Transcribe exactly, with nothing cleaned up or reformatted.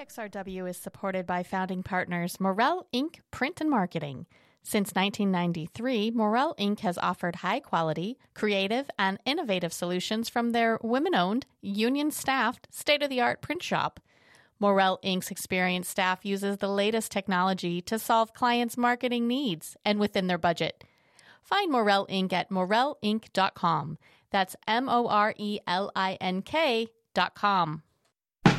X R W is supported by founding partners Morel Incorporated. Print and Marketing. Since nineteen ninety-three, Morel Incorporated has offered high-quality, creative, and innovative solutions from their women-owned, union-staffed, state-of-the-art print shop. Morel Incorporated's experienced staff uses the latest technology to solve clients' marketing needs and within their budget. Find Morel Incorporated at morel inc dot com. That's M O R E L I N K dot com.